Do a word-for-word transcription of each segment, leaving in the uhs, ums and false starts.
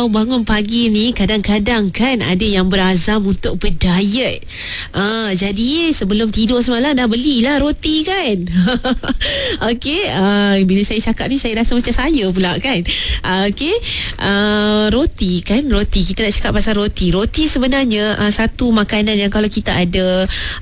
kalau bangun pagi ni kadang-kadang kan ada yang berazam untuk berdiet. Ah, jadi sebelum tidur semalam dah belilah roti kan. Okey, ah, bila saya cakap ni saya rasa macam saya pula kan. Ah, Okey, ah, roti kan, roti kita nak cakap pasal roti. Roti sebenarnya ah, satu makanan yang kalau kita ada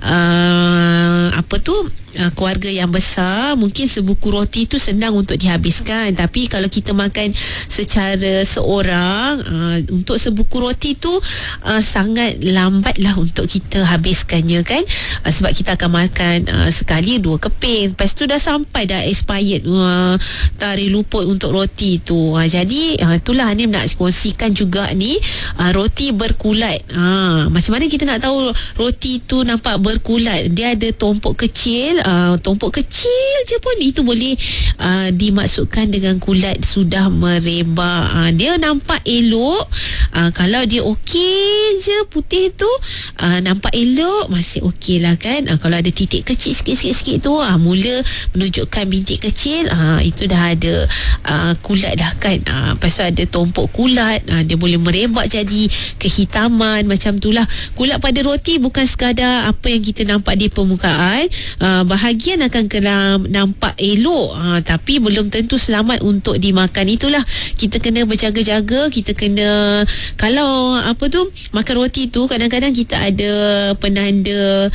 ah, apa tu Uh, keluarga yang besar, mungkin sebuku roti tu senang untuk dihabiskan. Tapi kalau kita makan secara seorang, uh, untuk sebuku roti tu uh, sangat lambatlah untuk kita habiskannya kan. uh, Sebab kita akan makan uh, sekali dua keping, lepas tu dah sampai dah expired uh, tarikh luput untuk roti tu. uh, Jadi uh, itulah ni nak kongsikan juga ni, uh, roti berkulat. uh, Macam mana kita nak tahu roti tu nampak berkulat? Dia ada tumpuk kecil. Uh, tumpuk kecil je pun itu boleh uh, dimaksudkan dengan kulat sudah merebak. Uh, dia nampak elok. Uh, kalau dia okey je putih tu, uh, nampak elok, masih okey lah kan. Uh, kalau ada titik kecil sikit-sikit tu, uh, mula menunjukkan bintik kecil, uh, itu dah ada uh, kulat dah kan. Uh, lepas tu ada tumpuk kulat, uh, dia boleh merebak jadi kehitaman macam tu lah. Kulat pada roti bukan sekadar apa yang kita nampak di permukaan. Uh, bahagian akan kena nampak elok, ha, tapi belum tentu selamat untuk dimakan. Itulah kita kena berjaga-jaga. Kita kena, kalau apa tu makan roti tu, kadang-kadang kita ada penanda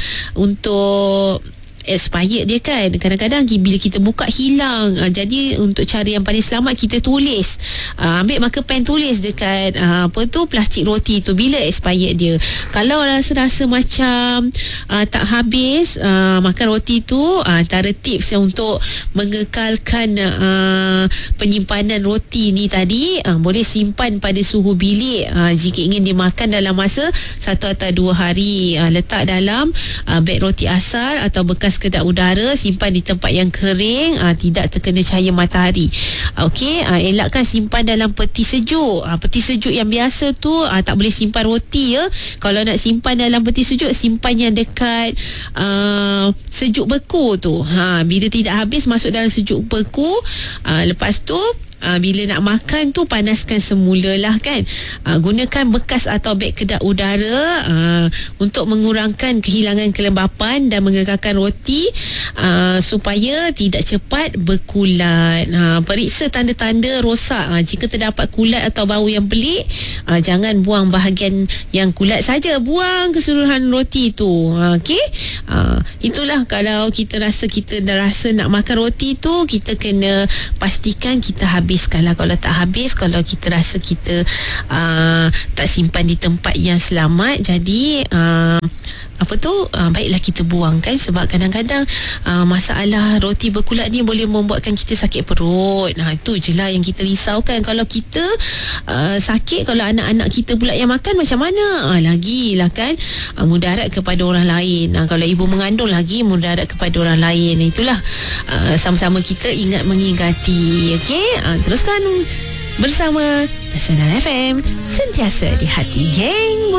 untuk expired dia kan. Kadang-kadang bila kita buka hilang. uh, Jadi untuk cara yang paling selamat, kita tulis, uh, ambil marker pen, tulis dekat uh, apa tu plastik roti tu bila expired dia. Kalau rasa-rasa macam uh, tak habis uh, makan roti tu, uh, antara tips yang untuk mengekalkan uh, penyimpanan roti ni tadi, uh, boleh simpan pada suhu bilik. uh, Jika ingin dimakan dalam masa satu atau dua hari, uh, letak dalam uh, beg roti asal atau bekas kedap udara, simpan di tempat yang kering, aa, tidak terkena cahaya matahari. Okey, aa, elakkan simpan dalam peti sejuk. Aa, peti sejuk yang biasa tu aa, tak boleh simpan roti ya. Kalau nak simpan dalam peti sejuk, simpan yang dekat aa, sejuk beku tu. Ha, bila tidak habis, masuk dalam sejuk beku. Aa, lepas tu Uh, bila nak makan tu, panaskan semula lah kan. uh, Gunakan bekas atau beg kedap udara uh, untuk mengurangkan kehilangan kelembapan dan mengekalkan roti uh, supaya tidak cepat berkulat. uh, Periksa tanda-tanda rosak. uh, Jika terdapat kulat atau bau yang pelik, uh, jangan buang bahagian yang kulat saja, buang keseluruhan roti tu. uh, Okey, uh, itulah kalau kita rasa kita dah rasa nak makan roti tu, kita kena pastikan kita habis habiskanlah. Kalau tak habis, kalau kita rasa kita uh, tak simpan di tempat yang selamat, jadi uh, apa tu uh, baiklah kita buang kan. Sebab kadang-kadang uh, masalah roti berkulat ni boleh membuatkan kita sakit perut. Nah, itu je lah yang kita risaukan. Kalau kita uh, sakit, kalau anak-anak kita pula yang makan, macam mana? Uh, lagilah kan, uh, mudarat kepada orang lain. uh, Kalau ibu mengandung lagi, mudarat kepada orang lain. Itulah uh, sama-sama kita ingat mengingati. Okey, uh, teruskan bersama Nasional F M, sentiasa di hati geng.